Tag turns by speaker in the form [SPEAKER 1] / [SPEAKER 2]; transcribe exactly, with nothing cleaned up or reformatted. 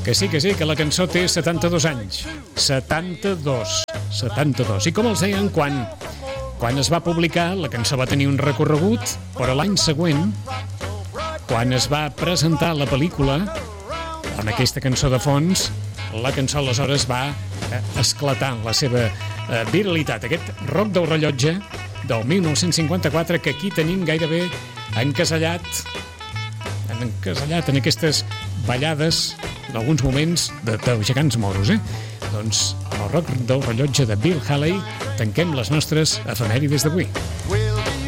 [SPEAKER 1] Que sí, que sí, que la cançó té setanta-dos anys. setanta-dos. setanta-dos. I com els deien, quan, quan es va publicar, la cançó va tenir un recorregut, però l'any següent, quan es va presentar la pel·lícula, amb aquesta cançó de fons, la cançó aleshores va eh, esclatar la seva eh, viralitat. Aquest rock del rellotge del mil nou-cents cinquanta-quatre que aquí tenim gairebé encasellat, encasellat en aquestes ballades en alguns moments de, de gegants moros, eh? Doncs amb el rock del rellotge de Bill Haley tanquem les nostres efemèrides d'avui.